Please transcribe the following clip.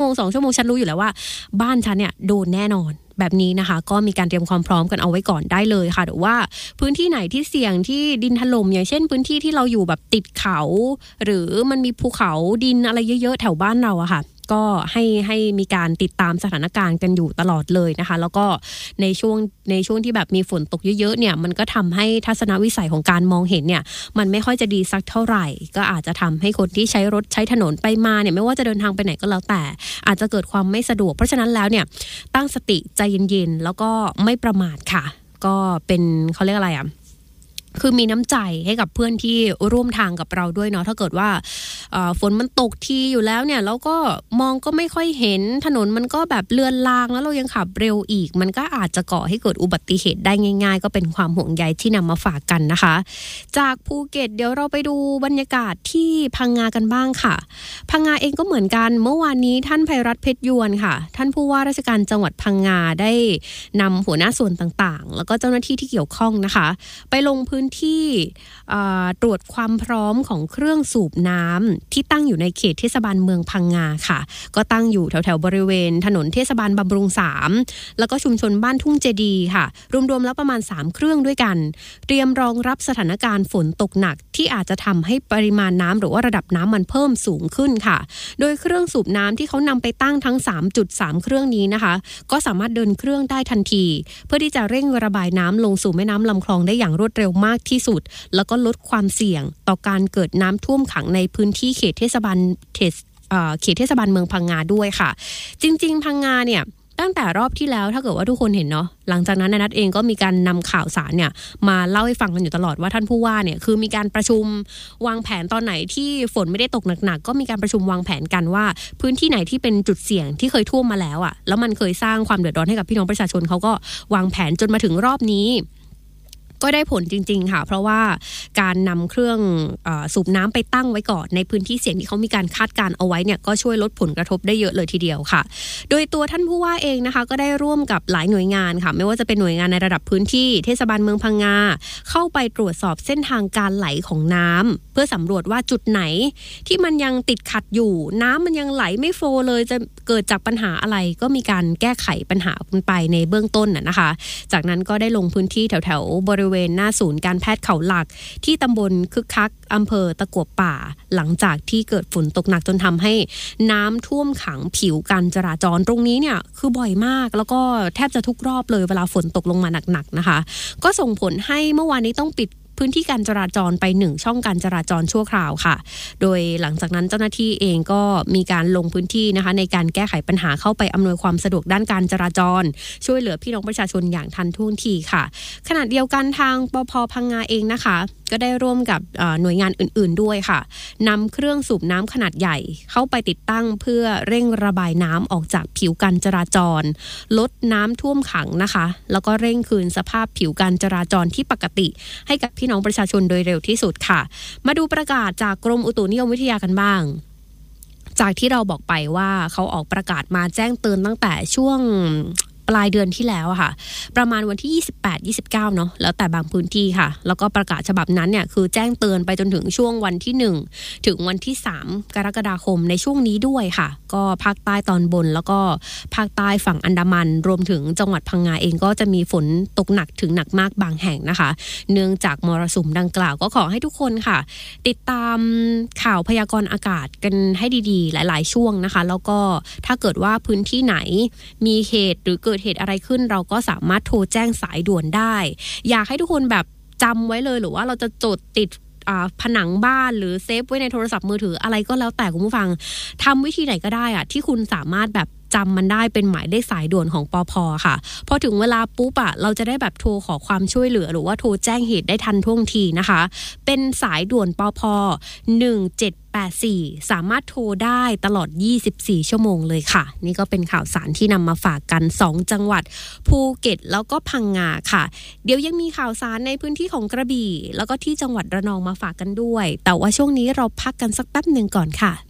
ง2ชั่วโมงฉันรู้อยู่แล้วว่าบ้านฉันเนี่ยโดนแน่นอนแบบนี้นะคะก็มีการเตรียมความพร้อมกันเอาไว้ก่อนได้เลยค่ะหรือว่าพื้นที่ไหนที่เสี่ยงที่ดินถล่มอย่างเช่นพื้นที่ที่เราอยู่แบบติดเขาหรือมันมีภูเขาดินอะไรเยอะๆแถวบ้านเราอะค่ะก็ให้มีการติดตามสถานการณ์กันอยู่ตลอดเลยนะคะแล้วก็ในช่วงที่แบบมีฝนตกเยอะๆเนี่ยมันก็ทำให้ทัศนวิสัยของการมองเห็นเนี่ยมันไม่ค่อยจะดีสักเท่าไหร่ก็อาจจะทำให้คนที่ใช้รถใช้ถนนไปมาเนี่ยไม่ว่าจะเดินทางไปไหนก็แล้วแต่อาจจะเกิดความไม่สะดวกเพราะฉะนั้นแล้วเนี่ยตั้งสติใจเย็นๆแล้วก็ไม่ประมาทค่ะก็เป็นเขาเรียกอะไรอ่ะคือมีน้ำใจให้กับเพื่อนที่ร่วมทางกับเราด้วยเนาะถ้าเกิดว่าฝนมันตกทีอยู่แล้วเนี่ยแล้วก็มองก็ไม่ค่อยเห็นถนนมันก็แบบเลือนลางแล้วเรายังขับเร็วอีกมันก็อาจจะก่อให้เกิดอุบัติเหตุได้ง่ายๆก็เป็นความห่วงใยที่นำมาฝากกันนะคะจากภูเก็ตเดี๋ยวเราไปดูบรรยากาศที่พังงากันบ้างค่ะพังงาเองก็เหมือนกันเมื่อวานนี้ท่านไพรัตน์เพชรยวนค่ะท่านผู้ว่าราชการจังหวัดพังงาได้นำหัวหน้าส่วนต่างๆแล้วก็เจ้าหน้าที่ที่เกี่ยวข้องนะคะไปลงพื้นที่ตรวจความพร้อมของเครื่องสูบน้ำที่ตั้งอยู่ในเขตเทศบาลเมืองพังงาค่ะก็ตั้งอยู่แถวๆบริเวณถนนเทศบาลบำรุง3แล้วก็ชุมชนบ้านทุ่งเจดีค่ะรวมๆแล้วประมาณ3เครื่องด้วยกันเตรียมรองรับสถานการณ์ฝนตกหนักที่อาจจะทำให้ปริมาณน้ำหรือว่าระดับน้ำมันเพิ่มสูงขึ้นค่ะโดยเครื่องสูบน้ำที่เขานำไปตั้งทั้ง3.3เครื่องนี้นะคะก็สามารถเดินเครื่องได้ทันทีเพื่อที่จะเร่งระบายน้ำลงสู่แม่น้ำลำคลองได้อย่างรวดเร็วมากที่สุดแล้วก็ลดความเสี่ยงต่อการเกิดน้ำท่วมขังในพื้นที่เขตเทศบาลเมืองพังงาด้วยค่ะจริงๆพังงาเนี่ยตั้งแต่รอบที่แล้วถ้าเกิดว่าทุกคนเห็นเนาะหลังจากนั้นนัทเองก็มีการนำข่าวสารเนี่ยมาเล่าให้ฟังกันอยู่ตลอดว่าท่านผู้ว่าเนี่ยคือมีการประชุมวางแผนตอนไหนที่ฝนไม่ได้ตกหนักๆก็มีการประชุมวางแผนกันว่าพื้นที่ไหนที่เป็นจุดเสี่ยงที่เคยท่วมมาแล้วอ่ะแล้วมันเคยสร้างความเดือดร้อนให้กับพี่น้องประชาชนเขาก็วางแผนจนมาถึงรอบนี้ก็ได้ผลจริงๆค่ะเพราะว่าการนำเครื่องสูบน้ำไปตั้งไว้ก่อนในพื้นที่เสี่ยงที่เขามีการคาดการเอาไว้เนี่ยก็ช่วยลดผลกระทบได้เยอะเลยทีเดียวค่ะโดยตัวท่านผู้ว่าเองนะคะก็ได้ร่วมกับหลายหน่วยงานค่ะไม่ว่าจะเป็นหน่วยงานในระดับพื้นที่เทศบาลเมืองพังงาเข้าไปตรวจสอบเส้นทางการไหลของน้ำเพื่อสำรวจว่าจุดไหนที่มันยังติดขัดอยู่น้ำมันยังไหลไม่โฟลว์เลยจะเกิดจากปัญหาอะไรก็มีการแก้ไขปัญหาไปในเบื้องต้นนะคะจากนั้นก็ได้ลงพื้นที่แถวๆบริเวณหน้าศูนย์การแพทย์เขาหลักที่ตำบลคึกคักอำเภอตะกั่วป่าหลังจากที่เกิดฝนตกหนักจนทำให้น้ำท่วมขังผิวการจราจรตรงนี้เนี่ยคือบ่อยมากแล้วก็แทบจะทุกรอบเลยเวลาฝนตกลงมาหนักๆนะคะก็ส่งผลให้เมื่อวานนี้ต้องปิดพื้นที่การจราจรไป1ช่องการจราจรชั่วคราวค่ะโดยหลังจากนั้นเจ้าหน้าที่เองก็มีการลงพื้นที่นะคะในการแก้ไขปัญหาเข้าไปอำนวยความสะดวกด้านการจราจรช่วยเหลือพี่น้องประชาชนอย่างทันท่วงทีค่ะขณะเดียวกันทางปภ.พังงาเองนะคะก็ได้ร่วมกับหน่วยงานอื่นๆด้วยค่ะนำเครื่องสูบน้ำขนาดใหญ่เข้าไปติดตั้งเพื่อเร่งระบายน้ำออกจากผิวการจราจรลดน้ำท่วมขังนะคะแล้วก็เร่งคืนสภาพผิวการจราจรที่ปกติให้กับพี่น้องประชาชนโดยเร็วที่สุดค่ะมาดูประกาศจากกรมอุตุนิยมวิทยากันบ้างจากที่เราบอกไปว่าเขาออกประกาศมาแจ้งเตือนตั้งแต่ช่วงปลายเดือนที่แล้วค่ะประมาณวันที่28-29เนาะแล้วแต่บางพื้นที่ค่ะแล้วก็ประกาศฉบับนั้นเนี่ยคือแจ้งเตือนไปจนถึงช่วงวันที่1ถึงวันที่3กรกฎาคมในช่วงนี้ด้วยค่ะก็ภาคใต้ตอนบนแล้วก็ภาคใต้ฝั่งอันดามันรวมถึงจังหวัดพังงาเองก็จะมีฝนตกหนักถึงหนักมากบางแห่งนะคะเนื่องจากมรสุมดังกล่าวก็ขอให้ทุกคนค่ะติดตามข่าวพยากรณ์อากาศกันให้ดีๆหลายๆช่วงนะคะแล้วก็ถ้าเกิดว่าพื้นที่ไหนมีเหตุหรือเกิดเหตุอะไรขึ้นเราก็สามารถโทรแจ้งสายด่วนได้อยากให้ทุกคนแบบจำไว้เลยหรือว่าเราจะจดติดผนังบ้านหรือเซฟไว้ในโทรศัพท์มือถืออะไรก็แล้วแต่คุณผู้ฟังทำวิธีไหนก็ได้อะที่คุณสามารถแบบจำมันได้เป็นหมายเลขสายด่วนของปภ.ค่ะพอถึงเวลาปุ๊บอะเราจะได้แบบโทรขอความช่วยเหลือหรือว่าโทรแจ้งเหตุได้ทันท่วงทีนะคะเป็นสายด่วนปภ1784สามารถโทรได้ตลอด24ชั่วโมงเลยค่ะนี่ก็เป็นข่าวสารที่นำมาฝากกัน2จังหวัดภูเก็ตแล้วก็พังงาค่ะเดี๋ยวยังมีข่าวสารในพื้นที่ของกระบี่แล้วก็ที่จังหวัดระนองมาฝากกันด้วยแต่ว่าช่วงนี้เราพักกันสักแป๊บนึงก่อนค่ะ